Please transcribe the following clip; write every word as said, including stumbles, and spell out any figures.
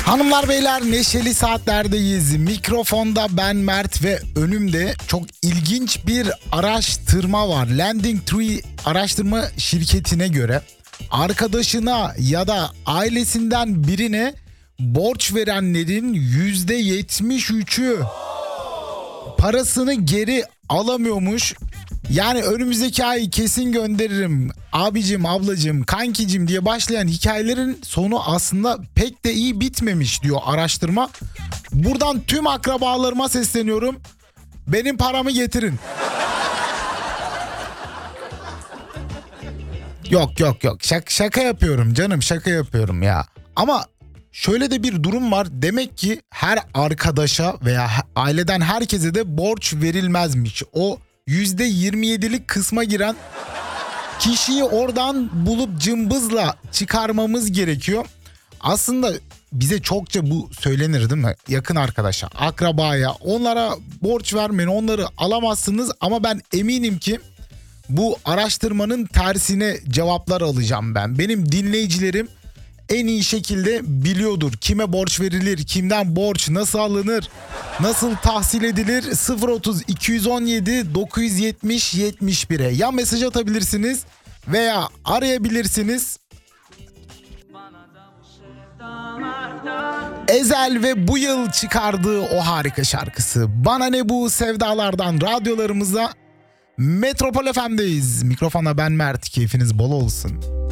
Hanımlar beyler, neşeli saatlerdeyiz. Mikrofonda ben Mert ve önümde çok ilginç bir araştırma var. Landing Tree araştırma şirketine göre arkadaşına ya da ailesinden birine borç verenlerin yüzde yetmiş üçü parasını geri alamıyormuş. Yani önümüzdeki ay kesin gönderirim abicim, ablacım, kankicim diye başlayan hikayelerin sonu aslında pek de iyi bitmemiş diyor araştırma. Buradan tüm akrabalarıma sesleniyorum. Benim paramı getirin. Yok yok yok şaka, şaka yapıyorum canım, şaka yapıyorum ya. Ama şöyle de bir durum var. Demek ki her arkadaşa veya aileden herkese de borç verilmezmiş. O yüzde yirmi yedilik kısma giren kişiyi oradan bulup cımbızla çıkarmamız gerekiyor. Aslında bize çokça bu söylenir değil mi? Yakın arkadaşa, akrabaya, onlara borç vermeyin, onları alamazsınız. Ama ben eminim ki bu araştırmanın tersine cevaplar alacağım ben. Benim dinleyicilerim en iyi şekilde biliyordur. Kime borç verilir, kimden borç nasıl alınır, nasıl tahsil edilir? sıfır otuz iki on yedi dokuz yetmiş yetmiş bire ya mesaj atabilirsiniz veya arayabilirsiniz. Ezel ve bu yıl çıkardığı o harika şarkısı Bana Ne Bu Sevdalardan radyolarımıza Metropol F M'deyiz. Mikrofona ben Mert, keyfiniz bol olsun.